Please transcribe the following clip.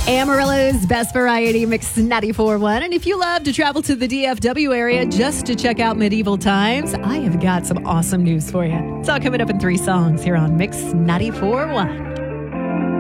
Amarillo's best variety mix 94.1. And if you love to travel to the DFW area just to check out medieval times, I have got some awesome news for you. It's all coming up in 3 songs here on Mix 94.1.